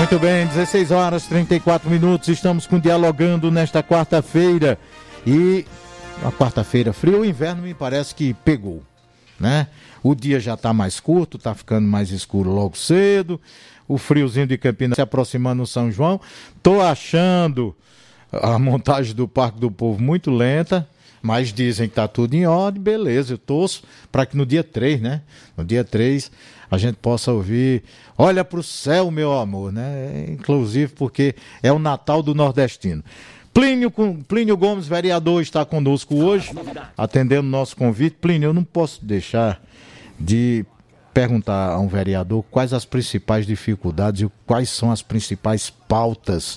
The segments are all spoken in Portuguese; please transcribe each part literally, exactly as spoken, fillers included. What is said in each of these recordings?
Muito bem, dezesseis horas e trinta e quatro minutos, estamos com Dialogando nesta quarta-feira. E a quarta-feira fria, o inverno me parece que pegou, né? O dia já está mais curto, está ficando mais escuro logo cedo, o friozinho de Campinas se aproximando no São João. Tô achando a montagem do Parque do Povo muito lenta, mas dizem que tá tudo em ordem, beleza, eu torço para que no dia três, né? No dia três a gente possa ouvir, olha pro céu, meu amor, né? Inclusive porque é o Natal do nordestino. Plínio, Plínio Gomes, vereador, está conosco hoje, atendendo o nosso convite. Plínio, eu não posso deixar de perguntar a um vereador quais as principais dificuldades e quais são as principais pautas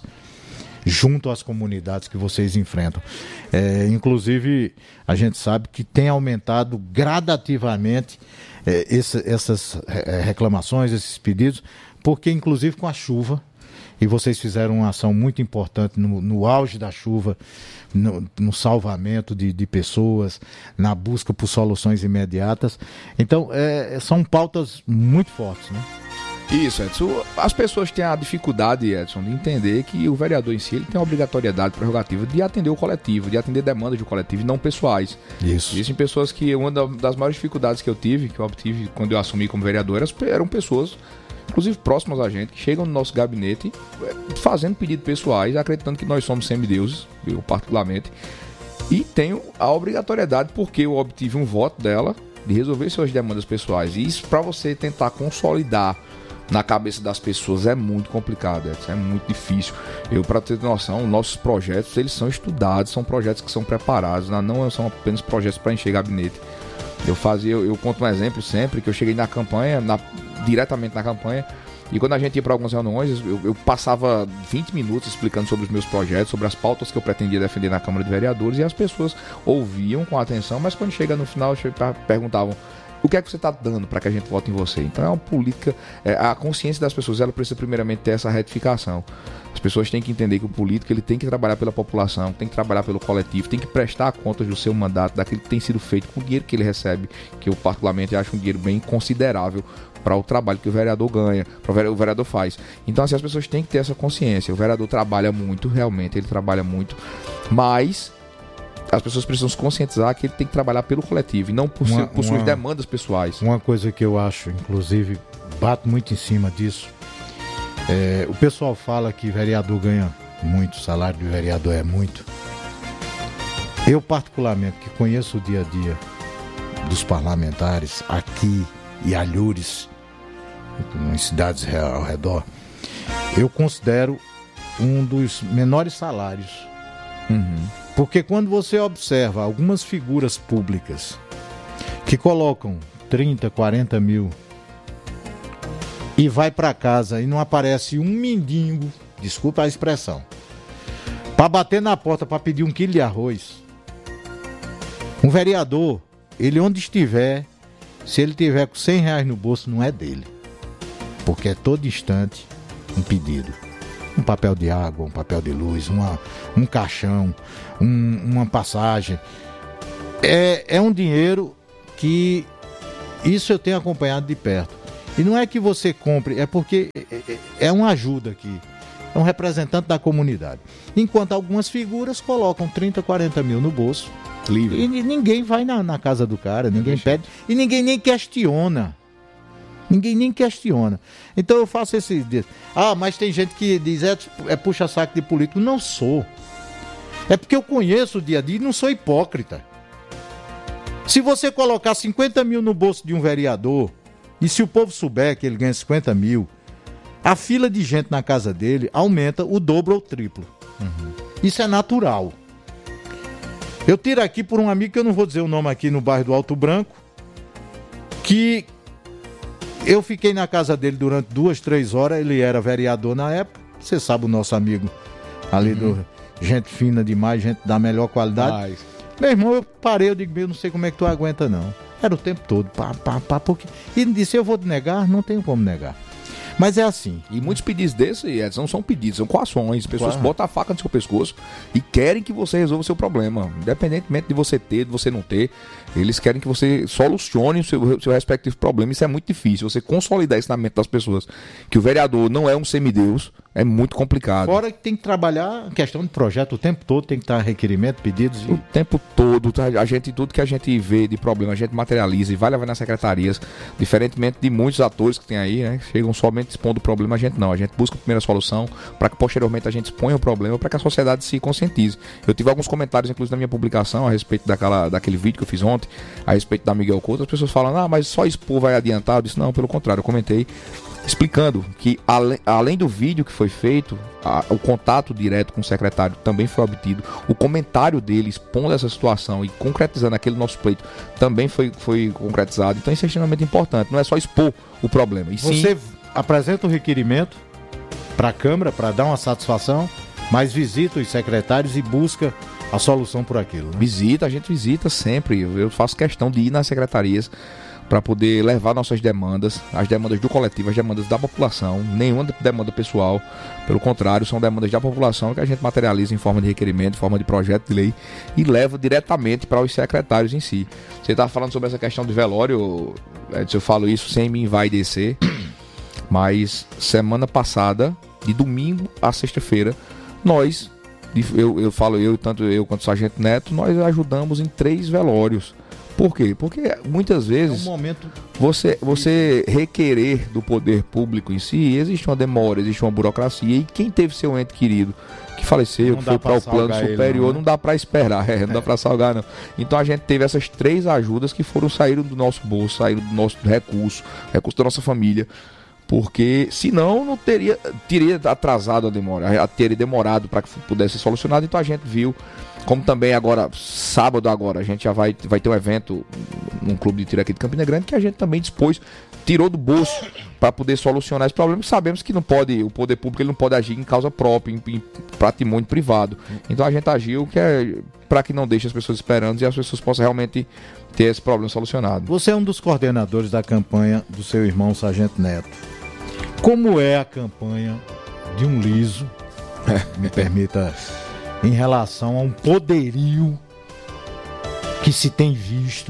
junto às comunidades que vocês enfrentam. É, inclusive, a gente sabe que tem aumentado gradativamente é, esse, essas é, reclamações, esses pedidos, porque inclusive com a chuva, e vocês fizeram uma ação muito importante no, no auge da chuva, no, no salvamento de, de pessoas, na busca por soluções imediatas. Então, é, são pautas muito fortes, né? Isso, Edson. As pessoas têm a dificuldade, Edson, de entender que o vereador em si ele tem a obrigatoriedade, prerrogativa de atender o coletivo, de atender demandas do coletivo e não pessoais. Isso. Existem pessoas que, uma das maiores dificuldades que eu tive, que eu obtive quando eu assumi como vereador, eram pessoas, inclusive próximas a gente, que chegam no nosso gabinete fazendo pedidos pessoais, acreditando que nós somos semideuses, eu particularmente, e tenho a obrigatoriedade, porque eu obtive um voto dela, de resolver suas demandas pessoais. E isso, para você tentar consolidar na cabeça das pessoas, é muito complicado, é muito difícil. Eu, para ter noção, nossos projetos, eles são estudados, são projetos que são preparados, não são apenas projetos para encher gabinete. Eu fazia, eu, eu conto um exemplo sempre, que eu cheguei na campanha, na, diretamente na campanha, e quando a gente ia para algumas reuniões, eu, eu passava vinte minutos explicando sobre os meus projetos, sobre as pautas que eu pretendia defender na Câmara de Vereadores, e as pessoas ouviam com atenção, mas quando chega no final, perguntavam: o que é que você está dando para que a gente vote em você? Então é uma política, é, a consciência das pessoas, ela precisa primeiramente ter essa retificação. As pessoas têm que entender que o político ele tem que trabalhar pela população, tem que trabalhar pelo coletivo, tem que prestar contas do seu mandato, daquilo que tem sido feito com o dinheiro que ele recebe, que eu particularmente acho um dinheiro bem considerável para o trabalho que o vereador ganha, para o vereador faz. Então assim, as pessoas têm que ter essa consciência. O vereador trabalha muito, realmente, ele trabalha muito, mas as pessoas precisam se conscientizar que ele tem que trabalhar pelo coletivo e não por, uma, por suas uma, demandas pessoais. Uma coisa que eu acho, inclusive, bato muito em cima disso, é, o pessoal fala que vereador ganha muito, o salário do vereador é muito. Eu, particularmente, que conheço o dia a dia dos parlamentares aqui e alhures, em cidades ao redor, eu considero um dos menores salários. Uhum. Porque quando você observa algumas figuras públicas que colocam trinta, quarenta mil e vai para casa e não aparece um mendigo, desculpa a expressão, para bater na porta para pedir um quilo de arroz, um vereador, ele onde estiver, se ele tiver com cem reais no bolso, não é dele, porque é todo instante um pedido. Um papel de água, um papel de luz, uma, um caixão, um, uma passagem. É, é um dinheiro que isso eu tenho acompanhado de perto. E não é que você compre, é porque é uma ajuda aqui. É um representante da comunidade. Enquanto algumas figuras colocam trinta, quarenta mil no bolso. Livre. E ninguém vai na, na casa do cara, ninguém pede. E ninguém nem questiona. Ninguém nem questiona. Então eu faço esse... Ah, mas tem gente que diz, é, é puxa-saco de político. Não sou. É porque eu conheço o dia a dia e não sou hipócrita. Se você colocar cinquenta mil no bolso de um vereador, e se o povo souber que ele ganha cinquenta mil, a fila de gente na casa dele aumenta o dobro ou o triplo. Uhum. Isso é natural. Eu tiro aqui por um amigo, que eu não vou dizer o nome aqui, no bairro do Alto Branco, que... eu fiquei na casa dele durante duas, três horas, ele era vereador na época, você sabe o nosso amigo ali, uhum. do gente fina demais, gente da melhor qualidade. Mas... meu irmão, eu parei, eu digo, eu não sei como é que tu aguenta não. Era o tempo todo, pá, pá, pá, porque... e disse, eu vou te negar? Não tenho como negar. Mas é assim. E muitos pedidos desses, Edson, não são pedidos, são coações. Pessoas Claro. botam a faca no seu pescoço e querem que você resolva o seu problema. Independentemente de você ter, de você não ter, eles querem que você solucione o seu, seu respectivo problema. Isso é muito difícil. Você consolidar isso na mente das pessoas. Que o vereador não é um semideus, é muito complicado. Fora que tem que trabalhar questão de projeto o tempo todo, tem que estar requerimento, pedidos. E... O tempo todo, tá? A gente, tudo que a gente vê de problema, a gente materializa e vai levar nas secretarias, diferentemente de muitos atores que tem aí, né? Chegam somente expondo o problema, a gente não. A gente busca a primeira solução para que posteriormente a gente exponha o problema para que a sociedade se conscientize. Eu tive alguns comentários, inclusive na minha publicação, a respeito daquela, daquele vídeo que eu fiz ontem, a respeito da Miguel Couto, as pessoas falam, ah, mas só expor vai adiantar. Eu disse, não, pelo contrário, eu comentei explicando que além, além do vídeo que foi feito, a, o contato direto com o secretário também foi obtido, o comentário dele expondo essa situação e concretizando aquele nosso pleito também foi, foi concretizado. Então isso é extremamente importante, não é só expor o problema. E Você sim, apresenta o requerimento para a Câmara para dar uma satisfação, mas visita os secretários e busca a solução por aquilo. Né? visita, a gente visita sempre, eu faço questão de ir nas secretarias para poder levar nossas demandas, as demandas do coletivo, as demandas da população, nenhuma demanda pessoal, pelo contrário, são demandas da população que a gente materializa em forma de requerimento, em forma de projeto de lei e leva diretamente para os secretários em si. Você estava falando sobre essa questão de velório, Edson, eu falo isso sem me envaidecer, mas semana passada, de domingo a sexta-feira, nós, eu, eu falo eu, tanto eu quanto o Sargento Neto, nós ajudamos em três velórios. Por quê? Porque muitas vezes É um momento... você, você requerer do poder público em si, existe uma demora, existe uma burocracia, e quem teve seu ente querido que faleceu, Não que dá foi pra para o plano salgar ele, superior, não, né? não dá para esperar, é, não dá para salgar não. Então a gente teve essas três ajudas que foram saíram do nosso bolso, saíram do nosso recurso, recurso da nossa família, porque senão não teria, teria atrasado a demora, teria demorado para que pudesse ser solucionado. Então a gente viu, como também agora, sábado agora, a gente já vai, vai ter um evento num clube de tiro aqui de Campina Grande, que a gente também dispôs, tirou do bolso para poder solucionar esse problema. Sabemos que não pode, o poder público ele não pode agir em causa própria, em, em patrimônio privado. Então a gente agiu que é para que não deixe as pessoas esperando e as pessoas possam realmente ter esse problema solucionado. Você é um dos coordenadores da campanha do seu irmão Sargento Neto. Como é a campanha de um liso, me permita, em relação a um poderio que se tem visto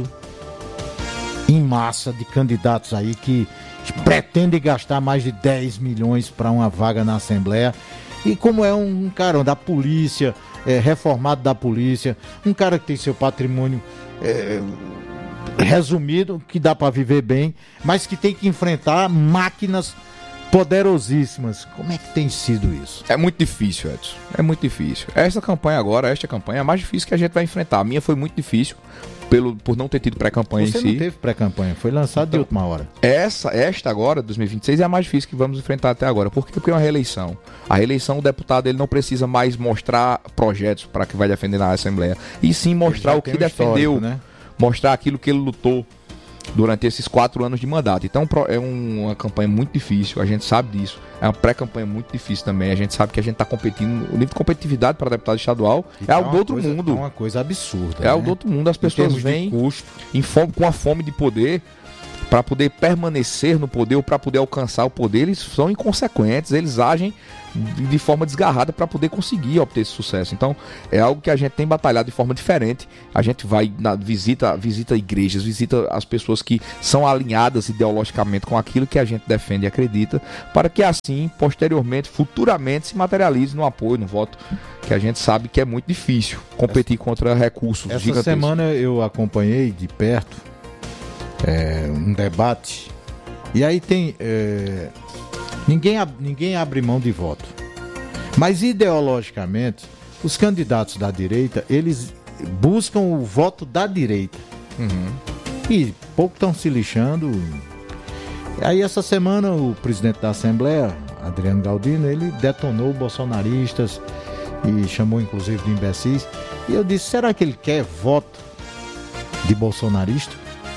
em massa de candidatos aí que pretendem gastar mais de dez milhões para uma vaga na Assembleia? E como é um cara da polícia, é, reformado da polícia, um cara que tem seu patrimônio é, resumido, que dá para viver bem, mas que tem que enfrentar máquinas poderosíssimas. Como é que tem sido isso? É muito difícil, Edson. É muito difícil. Essa campanha agora, esta campanha é a mais difícil que a gente vai enfrentar. A minha foi muito difícil pelo, por não ter tido pré-campanha em si. Você não teve pré-campanha, foi lançado então, de última hora. Essa, esta agora, dois mil e vinte e seis, é a mais difícil que vamos enfrentar até agora. Por quê? Porque é uma reeleição. A reeleição, o deputado ele não precisa mais mostrar projetos para que vai defender na Assembleia. E sim mostrar o que um defendeu, né? Mostrar aquilo que ele lutou durante esses quatro anos de mandato. Então é uma campanha muito difícil, a gente sabe disso. É uma pré-campanha muito difícil também. A gente sabe que a gente está competindo. O nível de competitividade para deputado estadual e é algo do outro coisa, mundo. É uma coisa absurda. É né? algo do outro mundo. As pessoas vêm em fome, com a fome de poder para poder permanecer no poder ou para poder alcançar o poder. Eles são inconsequentes, eles agem de forma desgarrada para poder conseguir obter esse sucesso. Então é algo que a gente tem batalhado de forma diferente. A gente vai na visita, visita igrejas, visita as pessoas que são alinhadas ideologicamente com aquilo que a gente defende e acredita, para que assim, posteriormente, futuramente, se materialize no apoio, no voto, que a gente sabe que é muito difícil competir essa, contra recursos essa gigantescos. Essa semana eu acompanhei de perto é, um debate, e aí tem... É... Ninguém, ninguém abre mão de voto. Mas ideologicamente, os candidatos da direita, eles buscam o voto da direita. Uhum. E pouco estão se lixando. Aí essa semana o presidente da Assembleia, Adriano Galdino, ele detonou bolsonaristas e chamou inclusive de imbecis. E eu disse, será que ele quer voto de bolsonarista?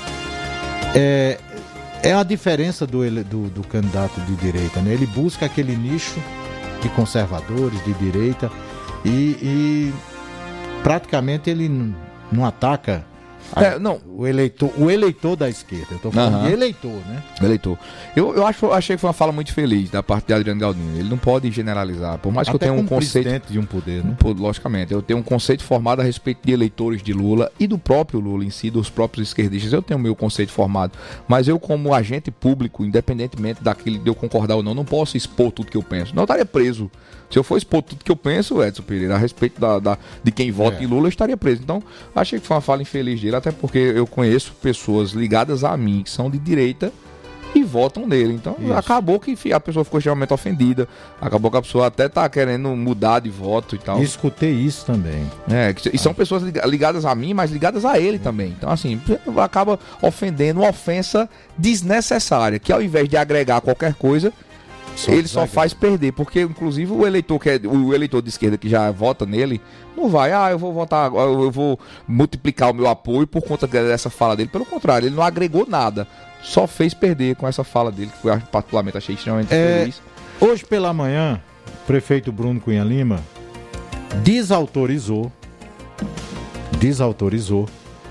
É... É a diferença do, do, do candidato de direita, né? Ele busca aquele nicho de conservadores, de direita, e, e praticamente ele não ataca É, não. O eleitor, o eleitor da esquerda. Eu tô falando Aham. de eleitor, né? Eleitor. Eu, eu acho, achei que foi uma fala muito feliz da parte de Adriano Galdino. Ele não pode generalizar. Por mais que Até eu tenha um como conceito. presidente de um poder, né? Pô, logicamente, eu tenho um conceito formado a respeito de eleitores de Lula e do próprio Lula em si, dos próprios esquerdistas. Eu tenho o meu conceito formado, mas eu, como agente público, independentemente daquele de eu concordar ou não, não posso expor tudo que eu penso. Não, eu estaria preso. Se eu for expor tudo que eu penso, Edson Pereira, a respeito da, da, de quem vota É. em Lula, eu estaria preso. Então, achei que foi uma fala infeliz dele, até porque eu conheço pessoas ligadas a mim, que são de direita, e votam nele. Então, Isso. acabou que a pessoa ficou extremamente ofendida. Acabou que a pessoa até tá querendo mudar de voto e tal. Escutei isso também. É, que- e são pessoas liga- ligadas a mim, mas ligadas a ele também. Então, assim, acaba ofendendo, uma ofensa desnecessária, que ao invés de agregar qualquer coisa, Só ele só desagrega. faz perder. Porque, inclusive, o eleitor que é, o eleitor de esquerda que já vota nele, não vai, ah, eu vou votar agora, eu vou multiplicar o meu apoio por conta dessa fala dele. Pelo contrário, ele não agregou nada. Só fez perder com essa fala dele, que eu particularmente achei extremamente É, feliz. Hoje pela manhã, o prefeito Bruno Cunha Lima desautorizou, desautorizou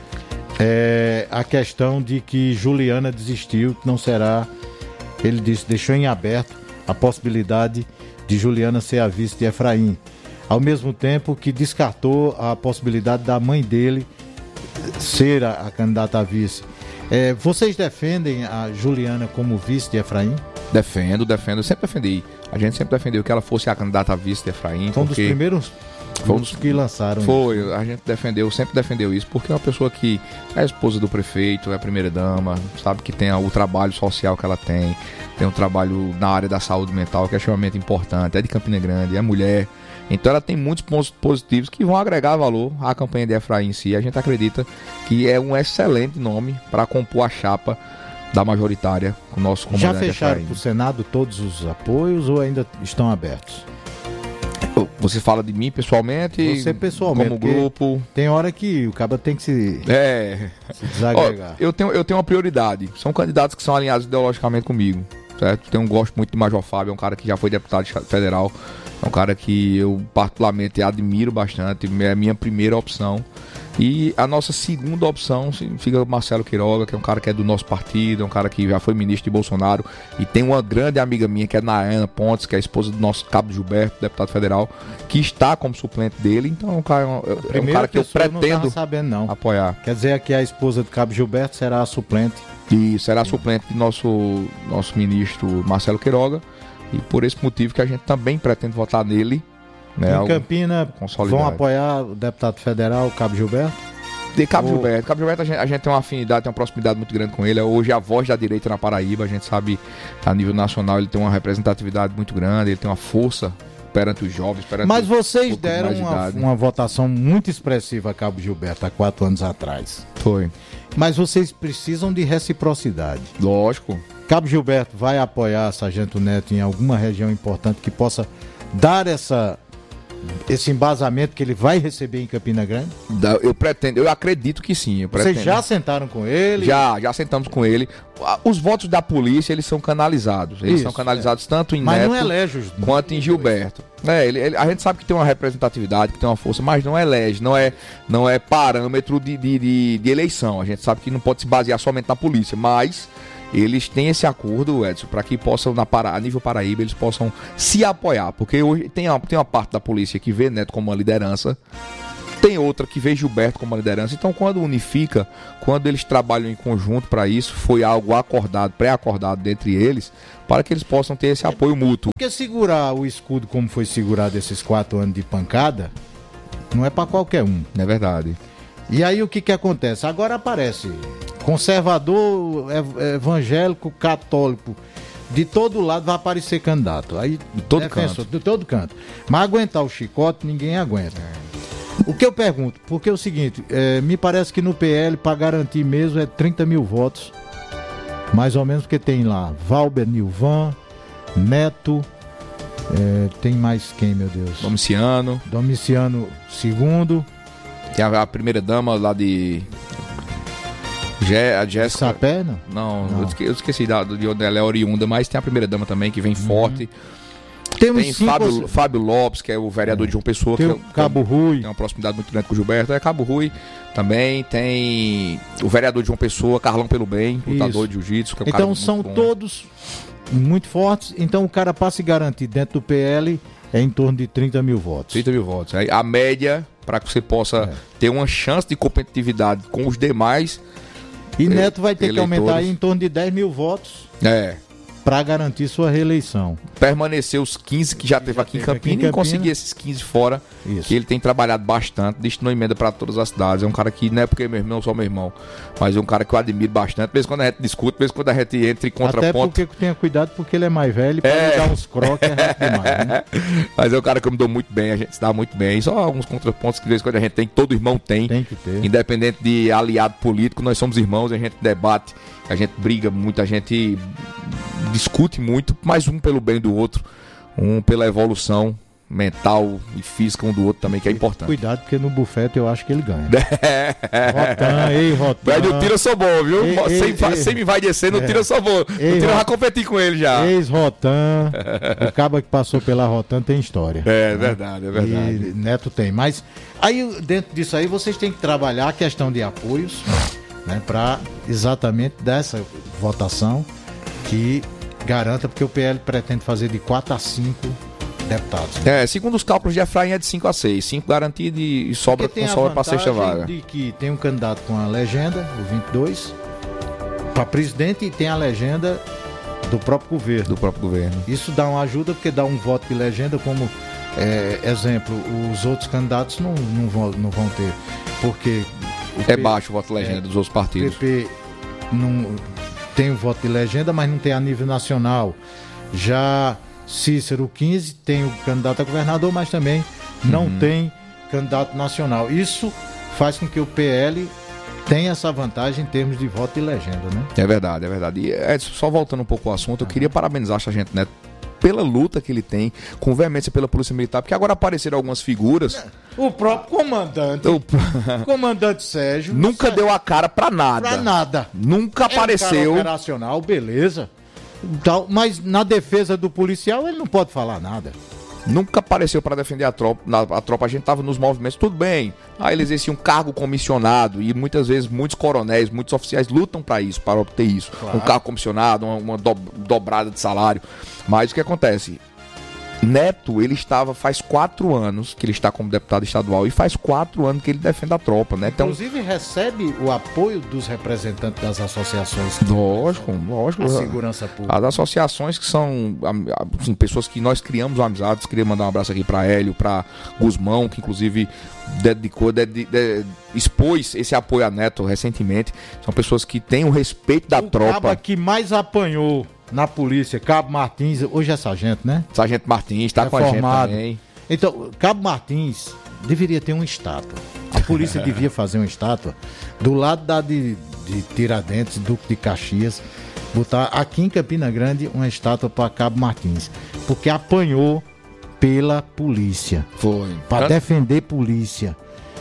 é, a questão de que Juliana desistiu, que não será, ele disse, deixou em aberto a possibilidade de Juliana ser a vice de Efraim. Ao mesmo tempo que descartou a possibilidade da mãe dele ser a, a candidata a vice. É, vocês defendem a Juliana como vice de Efraim? Defendo, defendo, eu sempre defendi. A gente sempre defendeu que ela fosse a candidata a vice de Efraim. Foi um dos porque... primeiros Foi um dos- que lançaram. Foi, a gente defendeu, sempre defendeu isso, porque é uma pessoa que é a esposa do prefeito, é a primeira dama, sabe que tem o trabalho social que ela tem, tem um trabalho na área da saúde mental que é extremamente importante, é de Campina Grande, é mulher. Então ela tem muitos pontos positivos que vão agregar valor à campanha de Efraim em si. A gente acredita que é um excelente nome para compor a chapa da majoritária com o nosso Já comandante fecharam Efraim. para o Senado todos os apoios ou ainda estão abertos? Você fala de mim pessoalmente? Você pessoalmente, Como porque- grupo? Tem hora que o cara tem que se, É... se desagregar. Ó, eu, tenho, eu tenho uma prioridade. São candidatos que são alinhados ideologicamente comigo. Certo? Tenho, gosto muito de Major Fábio, é um cara que já foi deputado federal. É um cara que eu particularmente admiro bastante. É a minha primeira opção. E a nossa segunda opção fica o Marcelo Queiroga, que é um cara que é do nosso partido, é um cara que já foi ministro de Bolsonaro. E tem uma grande amiga minha, que é Nayana Pontes, que é a esposa do nosso Cabo Gilberto, deputado federal, que está como suplente dele. Então é um cara, é um Primeira cara que eu pessoa não pretendo tava sabendo, não. apoiar. Quer dizer que a esposa do Cabo Gilberto será a suplente. E será suplente de nosso, nosso ministro Marcelo Queiroga. E por esse motivo que a gente também pretende votar nele. Né, Em algo Campina com solidariedade. vão apoiar o deputado federal Cabo Gilberto? De Cabo Ou- Gilberto. Cabo Gilberto a gente, a gente tem uma afinidade, tem uma proximidade muito grande com ele. É hoje a voz da direita na Paraíba. A gente sabe, a nível nacional, ele tem uma representatividade muito grande, ele tem uma força perante os jovens, perante Mas os vocês pouco deram mais de uma, idade. uma votação muito expressiva a Cabo Gilberto há quatro anos atrás. Foi. Mas vocês precisam de reciprocidade. Lógico. Cabo Gilberto vai apoiar Sargento Neto em alguma região importante que possa dar essa, esse embasamento que ele vai receber em Campina Grande? Da- Eu pretendo, eu acredito que sim. Eu pretendo. Vocês já sentaram com ele? Já, já sentamos com ele. Os votos da polícia, eles são canalizados. Eles Isso, são canalizados tanto em Mas Neto não elege os quanto em Gilberto. É, ele, ele- a gente sabe que tem uma representatividade, que tem uma força, mas não elege, não é, não é parâmetro de, de, de, de eleição. A gente sabe que não pode se basear somente na polícia, mas eles têm esse acordo, Edson, para que possam, na Para, a nível Paraíba, eles possam se apoiar. Porque hoje tem uma, tem uma parte da polícia que vê Neto como uma liderança, tem outra que vê Gilberto como uma liderança. Então, quando unifica, quando eles trabalham em conjunto para isso, foi algo acordado, pré-acordado entre eles, para que eles possam ter esse apoio mútuo. Porque segurar o escudo como foi segurado esses quatro anos de pancada, não é para qualquer um. Não é verdade? E aí o que que acontece? Agora aparece conservador, ev- evangélico, católico, de todo lado vai aparecer candidato. Aí De todo defensor, canto. de todo canto. Mas aguentar o chicote, ninguém aguenta. O que eu pergunto, porque é o seguinte, é, me parece que no P L, para garantir mesmo, é trinta mil votos. Mais ou menos, porque tem lá Valber Nilvan, Neto, é, tem mais quem, meu Deus? Domiciano, Domiciano segundo, tem a, a primeira dama lá de. Jé, a Jéssica. Sapé, não? Não, Não. Eu, esque- eu esqueci da, de onde ela é oriunda, mas tem a primeira dama também que vem Uhum. forte. Temos tem cinco... Fábio, Fábio Lopes, que é o vereador é. de João Pessoa. Tem que o Cabo Rui. Tem uma proximidade muito grande com o Gilberto. É Cabo Rui também. Tem o vereador de João Pessoa, Carlão Pelo Bem, lutador de jiu-jitsu. Que é um então cara são muito bom. todos muito fortes. Então o cara para se garantir dentro do P L é em torno de trinta mil votos. trinta mil votos. Aí, a média, para que você possa é. ter uma chance de competitividade com os demais. E Neto vai ter eleitores. que aumentar aí em torno de dez mil votos. É. Para garantir sua reeleição. Permanecer os quinze que já teve já aqui em Campina, aqui em Campina e conseguir esses quinze fora. Isso. Que ele tem trabalhado bastante, destinou emenda para todas as cidades. É um cara que não é porque é meu irmão, só meu irmão, mas é um cara que eu admiro bastante. Mesmo quando a gente discute, mesmo quando a gente entra em contraponto. Até porque tenha cuidado, porque ele é mais velho, para é. dar uns croques é rápido demais, né? Mas é um cara que eu me dou muito bem, a gente se dá muito bem. Só alguns contrapontos que de vez em quando a gente tem, que todo irmão tem. Tem que ter. Independente de aliado político, nós somos irmãos, a gente debate, a gente briga muito, a gente discute muito, mas um pelo bem do outro, um pela evolução mental e física um do outro também, que é importante. Cuidado, porque no bufete eu acho que ele ganha. Rotan, ei, Rotan. Mas no tiro eu sou bom, viu? Ei, sem, ei, sem me vai descer, no é. tiro eu sou bom. Ei, no tiro eu já competi com ele já. Ex-Rotan, o cabo que passou pela Rotan tem história. É, é né? verdade, é verdade. E Neto tem, mas aí dentro disso aí vocês têm que trabalhar a questão de apoios, né, para exatamente dessa votação que garanta, porque o P L pretende fazer de quatro a cinco deputados. É, segundo os cálculos de Efraim é de cinco a seis. cinco garantido e sobra com sobra para sexta vaga. De que tem um candidato com a legenda, o vinte e dois, para presidente, e tem a legenda do próprio governo. Do próprio governo. Isso dá uma ajuda, porque dá um voto de legenda, como é, exemplo, os outros candidatos não, não, vão, não vão ter. Porque o é P, baixo o voto de legenda é, dos outros partidos. O P P não tem o voto de legenda, mas não tem a nível nacional. Já Cícero quinze tem o candidato a governador, mas também não uhum. tem candidato nacional. Isso faz com que o P L tenha essa vantagem em termos de voto de legenda, né? É verdade, é verdade. E é, só voltando um pouco ao assunto, eu queria parabenizar a Sargento Neto pela luta que ele tem, com veemência pela Polícia Militar, porque agora apareceram algumas figuras. O próprio comandante, o comandante Sérgio, nunca Sérgio, deu a cara pra nada. Pra nada. Nunca é apareceu. Um cara operacional, beleza. Tal, mas na defesa do policial ele não pode falar nada. Nunca apareceu para defender a tropa. Na, a tropa, a gente estava nos movimentos, tudo bem. Aí ele exercia um cargo comissionado e muitas vezes muitos coronéis, muitos oficiais lutam para isso, para obter isso. Claro. Um cargo comissionado, uma, uma do, dobrada de salário. Mas o que acontece? Neto, ele estava faz quatro anos que ele está como deputado estadual e faz quatro anos que ele defende a tropa, né? Então, inclusive recebe o apoio dos representantes das associações. Lógico, lógico. A segurança pública. As associações que são assim, pessoas que nós criamos amizades. Queria mandar um abraço aqui para Hélio, para Guzmão, que inclusive dedicou, ded, ded, expôs esse apoio a Neto recentemente. São pessoas que têm o respeito da o tropa. O cabo que mais apanhou na polícia, Cabo Martins, hoje é sargento, né? Sargento Martins, está é com formado. A gente também. Então, Cabo Martins deveria ter uma estátua. A polícia devia fazer uma estátua do lado da de, de Tiradentes, Duque de Caxias, botar aqui em Campina Grande uma estátua para Cabo Martins, porque apanhou pela polícia. Foi. Para defender polícia.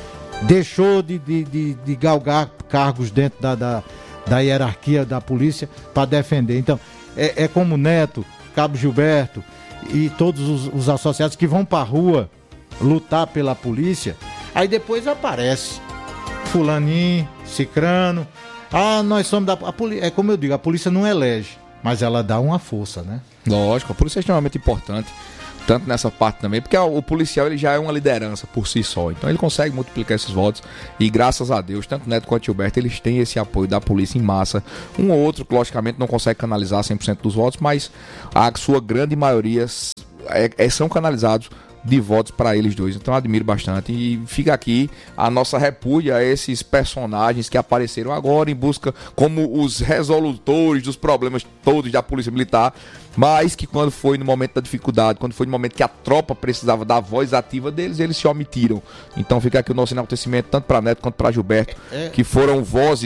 Deixou de, de, de, de galgar cargos dentro da, da, da hierarquia da polícia para defender. Então, É, é como Neto, Cabo Gilberto e todos os, os associados que vão pra rua lutar pela polícia, aí depois aparece fulaninho, cicrano, ah, nós somos da a polícia. É como eu digo, a polícia não elege, mas ela dá uma força, né? Lógico, a polícia é extremamente importante, tanto nessa parte também, porque o policial ele já é uma liderança por si só, então ele consegue multiplicar esses votos e graças a Deus, tanto Neto quanto Gilberto, eles têm esse apoio da polícia em massa. Um ou outro, logicamente, não consegue canalizar cem por cento dos votos, mas a sua grande maioria é, é, são canalizados de votos para eles dois, então eu admiro bastante e fica aqui a nossa repúdia a esses personagens que apareceram agora em busca como os resolutores dos problemas todos da Polícia Militar, mas que quando foi no momento da dificuldade, quando foi no momento que a tropa precisava da voz ativa deles, eles se omitiram. Então fica aqui o nosso enaltecimento tanto para Neto quanto para Gilberto, é, é... que foram vozes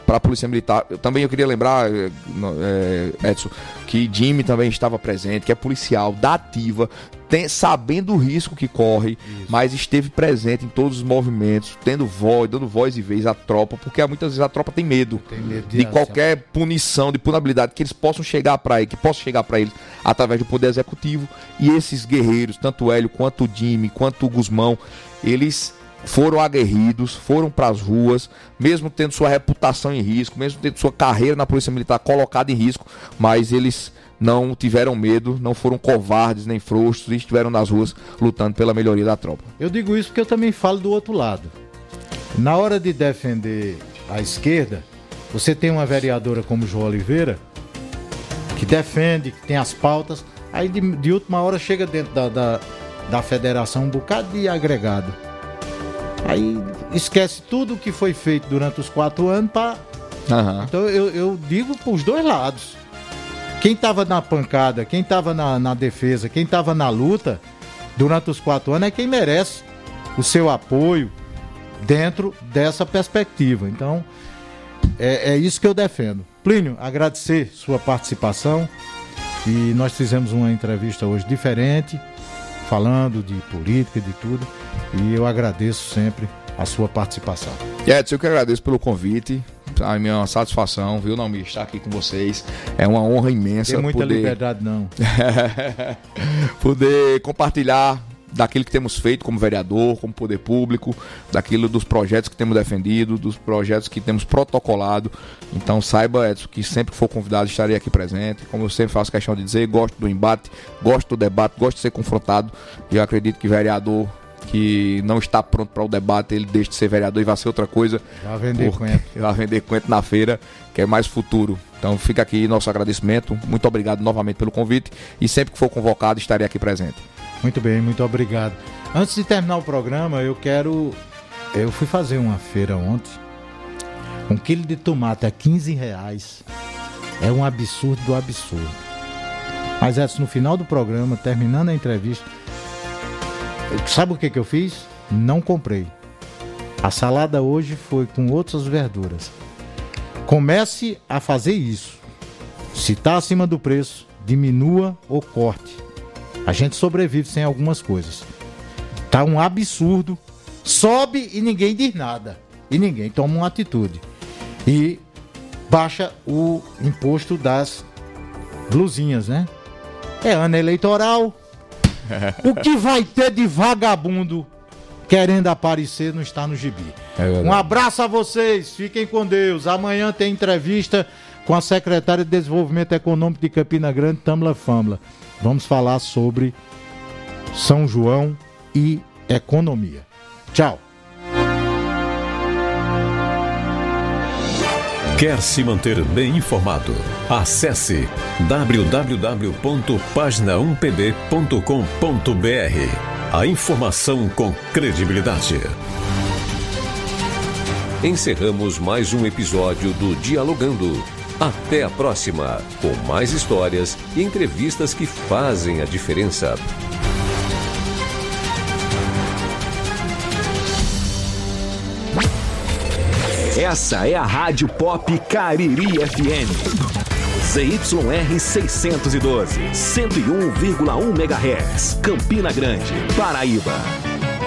para a Polícia Militar. Eu, também eu queria lembrar, é, Edson, que Jimmy também estava presente, que é policial da ativa, tem, sabendo o risco que corre, Isso. mas esteve presente em todos os movimentos, tendo voz, dando voz e vez à tropa, porque muitas vezes a tropa tem medo, tem medo de, de qualquer punição, de punabilidade que eles possam chegar para ele, que possa chegar para eles através do Poder Executivo. E esses guerreiros, tanto o Hélio quanto o Jimmy, quanto o Guzmão, eles foram aguerridos, foram para as ruas, mesmo tendo sua reputação em risco, mesmo tendo sua carreira na Polícia Militar colocada em risco, mas eles não tiveram medo, não foram covardes nem frouxos e estiveram nas ruas lutando pela melhoria da tropa. Eu digo isso porque eu também falo do outro lado. Na hora de defender a esquerda, você tem uma vereadora como João Oliveira, que defende, que tem as pautas, aí de, de última hora chega dentro da, da, da federação um bocado de agregado. Aí esquece tudo que foi feito durante os quatro anos para... Uhum. Então eu, eu digo para os dois lados. Quem estava na pancada, quem estava na, na defesa, quem estava na luta durante os quatro anos é quem merece o seu apoio dentro dessa perspectiva. Então é, é isso que eu defendo. Plínio, agradecer sua participação, e nós fizemos uma entrevista hoje diferente, falando de política, de tudo, e eu agradeço sempre a sua participação. Edson, eu que agradeço pelo convite, a minha satisfação, viu, Naomi, estar aqui com vocês, é uma honra imensa. Tem muita poder... liberdade não. poder compartilhar daquilo que temos feito como vereador, como poder público, daquilo dos projetos que temos defendido, dos projetos que temos protocolado. Então saiba, Edson, que sempre que for convidado estarei aqui presente. Como eu sempre faço questão de dizer, gosto do embate, gosto do debate, gosto de ser confrontado. E eu acredito que vereador que não está pronto para o debate, ele deixa de ser vereador e vai ser outra coisa. Vai vender coentro. Vai vender coentro na feira, que é mais futuro. Então fica aqui nosso agradecimento. Muito obrigado novamente pelo convite. E sempre que for convocado, estarei aqui presente. Muito bem, muito obrigado. Antes de terminar o programa, eu quero... Eu fui fazer uma feira ontem. Um quilo de tomate a quinze reais. É um absurdo do absurdo. Mas Edson, no final do programa, terminando a entrevista, sabe o que que eu fiz? Não comprei. A salada hoje foi com outras verduras. Comece a fazer isso. Se está acima do preço, diminua ou corte. A gente sobrevive sem algumas coisas. Tá um absurdo. Sobe e ninguém diz nada. E ninguém toma uma atitude. E baixa o imposto das blusinhas, né? É ano eleitoral. O que vai ter de vagabundo querendo aparecer não está no gibi. É um abraço a vocês. Fiquem com Deus. Amanhã tem entrevista com a secretária de Desenvolvimento Econômico de Campina Grande, Tâmara Fâmula. Vamos falar sobre São João e economia. Tchau. Quer se manter bem informado? Acesse w w w ponto página um p b ponto com ponto b r. A informação com credibilidade. Encerramos mais um episódio do Dialogando. Até a próxima, com mais histórias e entrevistas que fazem a diferença. Essa é a Rádio Pop Cariri F M. Z Y R seiscentos e doze, cento e um vírgula um megahertz, Campina Grande, Paraíba.